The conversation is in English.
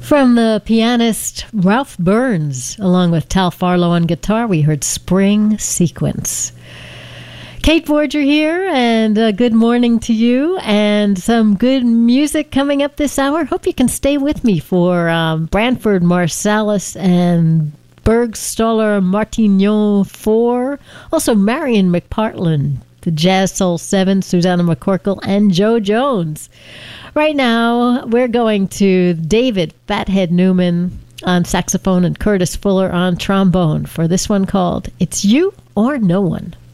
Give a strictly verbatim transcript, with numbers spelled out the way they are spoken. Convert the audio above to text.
From the pianist Ralph Burns, along with Tal Farlow on guitar, we heard Spring Sequence. Kate Borger here, and uh, good morning to you, and some good music coming up this hour. Hope you can stay with me for um, Branford Marsalis and Bergstaller Martignon four, also Marion McPartland, the Jazz Soul seven, Susanna McCorkle, and Joe Jones. Right now, we're going to David Fathead Newman on saxophone and Curtis Fuller on trombone for this one called It's You or No One.